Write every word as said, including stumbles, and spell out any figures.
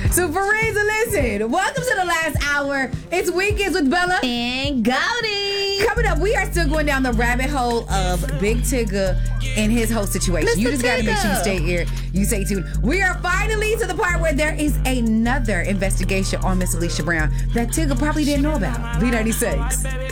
So, Farisa, listen. Welcome to the last hour. It's Weekends with Bella and Goldie. Coming up, we are still going down the rabbit hole of Big Tigger and his whole situation. Mister You just got to make sure you stay here. You stay tuned. We are finally to the part where there is another investigation on Miss Alicia Brown that Tigger probably didn't know about. B ninety-six.